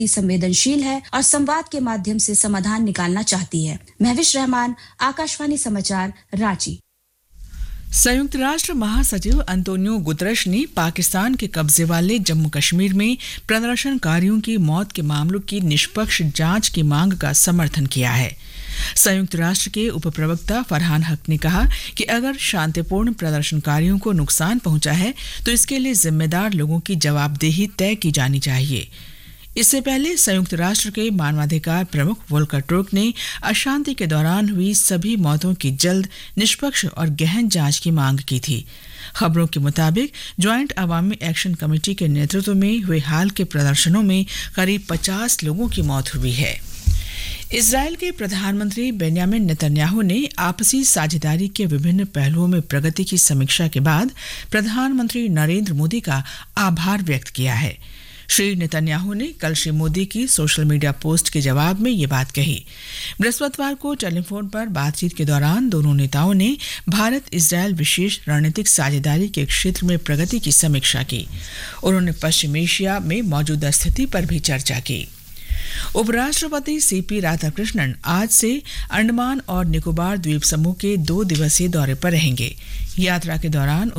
संवेदनशील है और संवाद के माध्यम से समाधान निकालना चाहती है। महविश रहमान, आकाशवाणी समाचार, रांची। संयुक्त राष्ट्र महासचिव अंतोनियो गुतरश ने पाकिस्तान के कब्जे वाले जम्मू कश्मीर में प्रदर्शनकारियों की मौत के मामलों की निष्पक्ष जांच की मांग का समर्थन किया है। संयुक्त राष्ट्र के उपप्रवक्ता फरहान हक ने कहा कि अगर शांतिपूर्ण प्रदर्शनकारियों को नुकसान पहुंचा है तो इसके लिए जिम्मेदार लोगों की जवाबदेही तय की जानी चाहिए। इससे पहले संयुक्त राष्ट्र के मानवाधिकार प्रमुख वोल्कर टर्क ने अशांति के दौरान हुई सभी मौतों की जल्द, निष्पक्ष और गहन जांच की मांग की थी। खबरों के मुताबिक ज्वाइंट अवामी एक्शन कमेटी के नेतृत्व में हुए हाल के प्रदर्शनों में करीब 50 लोगों की मौत हुई है। इजरायल के प्रधानमंत्री बेंयामिन नेतन्याहू ने आपसी साझेदारी के विभिन्न पहलुओं में प्रगति की समीक्षा के बाद प्रधानमंत्री नरेंद्र मोदी का आभार व्यक्त किया है। श्री नेतन्याहू ने कल श्री मोदी की सोशल मीडिया पोस्ट के जवाब में ये बात कही। बृहस्पतिवार को टेलीफोन पर बातचीत के दौरान दोनों नेताओं ने भारत इजरायल विशेष रणनीतिक साझेदारी के क्षेत्र में प्रगति की समीक्षा की। उन्होंने पश्चिम एशिया में मौजूदा स्थिति पर भी चर्चा की। उपराष्ट्रपति सीपी राधाकृष्णन आज से अंडमान और निकोबार द्वीप समूह के 2 दिवसीय दौरे पर रहेंगे। यात्रा के दौरान